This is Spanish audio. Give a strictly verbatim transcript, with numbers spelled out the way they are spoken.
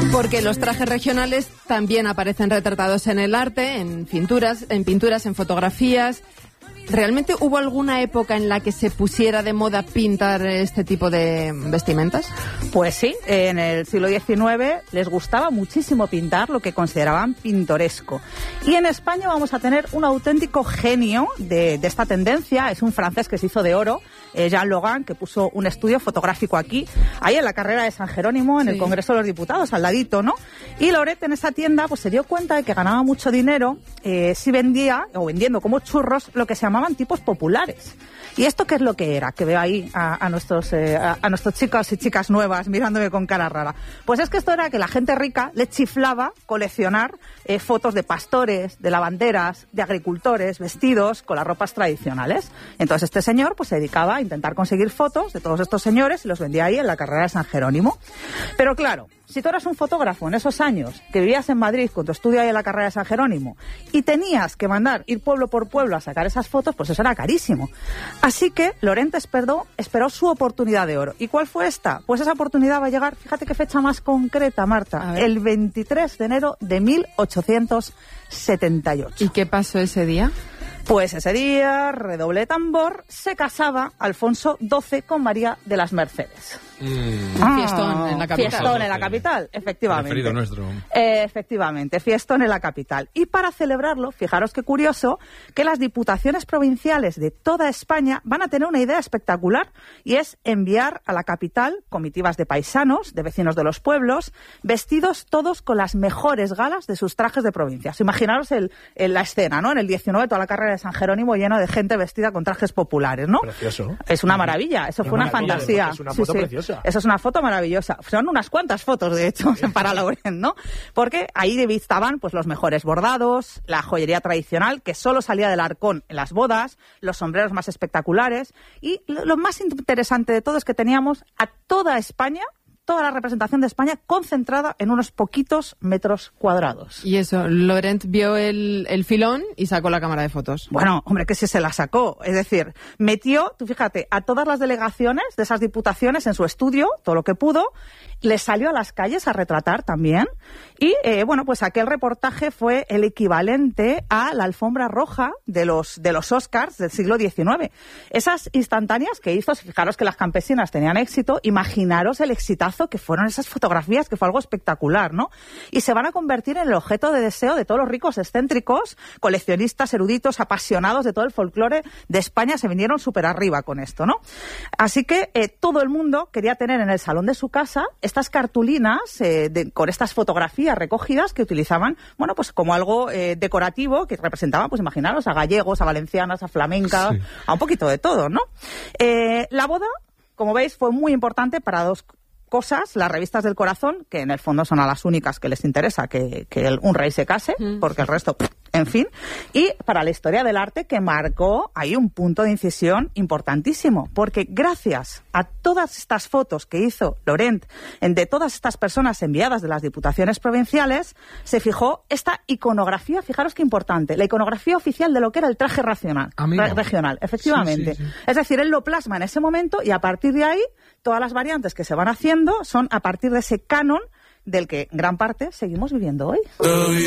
Porque los trajes regionales también aparecen retratados en el arte, en pinturas, en pinturas, en fotografías. ¿Realmente hubo alguna época en la que se pusiera de moda pintar este tipo de vestimentas? Pues sí, en el siglo diecinueve les gustaba muchísimo pintar lo que consideraban pintoresco. Y en España vamos a tener un auténtico genio de, de esta tendencia. Es un francés que se hizo de oro, eh, Jean Logan, que puso un estudio fotográfico aquí, ahí en la carrera de San Jerónimo, en sí. el Congreso de los Diputados, al ladito, ¿no? Y Loret en esa tienda pues se dio cuenta de que ganaba mucho dinero eh, si vendía, o vendiendo como churros, lo que se llamaban tipos populares. ¿Y esto qué es lo que era? Que veo ahí a, a nuestros eh, a, a nuestros chicos y chicas nuevas mirándome con cara rara. Pues es que esto era que la gente rica le chiflaba coleccionar eh, fotos de pastores, de lavanderas, de agricultores, vestidos con las ropas tradicionales. Entonces este señor pues se dedicaba a intentar conseguir fotos de todos estos señores y los vendía ahí en la carrera de San Jerónimo. Pero claro, si tú eras un fotógrafo en esos años, que vivías en Madrid con tu estudio ahí en la carrera de San Jerónimo, y tenías que mandar, ir pueblo por pueblo a sacar esas fotos, pues eso era carísimo. Así que Laurent esperó, esperó su oportunidad de oro. ¿Y cuál fue esta? Pues esa oportunidad va a llegar, fíjate qué fecha más concreta, Marta, el veintitrés de enero de mil ochocientos setenta y ocho. ¿Y qué pasó ese día? Pues ese día, redoble de tambor, se casaba Alfonso doce con María de las Mercedes. Mm. Ah, fiestón en la capital. Fiestón en la capital, efectivamente. Preferido nuestro. Eh, efectivamente, fiestón en la capital. Y para celebrarlo, fijaros qué curioso, que las diputaciones provinciales de toda España van a tener una idea espectacular, y es enviar a la capital comitivas de paisanos, de vecinos de los pueblos, vestidos todos con las mejores galas de sus trajes de provincias. Imaginaros el, el, la escena, ¿no? En el diecinueve, toda la carrera de San Jerónimo lleno de gente vestida con trajes populares, ¿no? Precioso. Es una maravilla, eso una fue una maravilla, fantasía. Es una foto sí, sí. preciosa. Eso es una foto maravillosa. Son unas cuantas fotos, de hecho, para Laurent, ¿no? Porque ahí estaban pues los mejores bordados, la joyería tradicional, que solo salía del arcón en las bodas, los sombreros más espectaculares, y lo más interesante de todo es que teníamos a toda España, toda la representación de España concentrada en unos poquitos metros cuadrados. Y eso, Laurent vio el, el filón y sacó la cámara de fotos. Bueno, hombre, que sí se la sacó. Es decir, metió, tú fíjate, a todas las delegaciones de esas diputaciones en su estudio, todo lo que pudo, les salió a las calles a retratar también. Y, eh, bueno, pues aquel reportaje fue el equivalente a la alfombra roja de los, de los Oscars del siglo diecinueve. Esas instantáneas que hizo, fijaros que las campesinas tenían éxito, imaginaros el exitazo que fueron esas fotografías, que fue algo espectacular, ¿no? Y se van a convertir en el objeto de deseo de todos los ricos excéntricos, coleccionistas, eruditos, apasionados de todo el folclore de España. Se vinieron súper arriba con esto, ¿no? Así que eh, todo el mundo quería tener en el salón de su casa estas cartulinas eh, de, con estas fotografías recogidas que utilizaban, bueno, pues como algo eh, decorativo que representaban, pues imaginaros, a gallegos, a valencianas, a flamencas, sí. a un poquito de todo, ¿no? Eh, la boda, como veis, fue muy importante para dos cosas, las revistas del corazón, que en el fondo son a las únicas que les interesa que, que el, un rey se case, mm. porque el resto, en fin, y para la historia del arte, que marcó ahí un punto de incisión importantísimo, porque gracias a todas estas fotos que hizo Laurent de todas estas personas enviadas de las diputaciones provinciales, se fijó esta iconografía, fijaros qué importante, la iconografía oficial de lo que era el traje racional, re, regional, efectivamente. Sí, sí, sí. Es decir, él lo plasma en ese momento y a partir de ahí, todas las variantes que se van haciendo son a partir de ese canon del que gran parte seguimos viviendo hoy.